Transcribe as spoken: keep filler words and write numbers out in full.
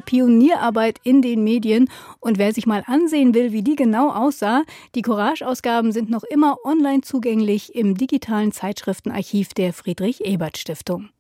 Pionierarbeit in den Medien. Und wer sich mal ansehen will, wie die genau aussah, die Courage-Ausgaben sind noch immer online zugänglich im digitalen Zeitschriftenarchiv der Friedrich-Ebert-Stiftung.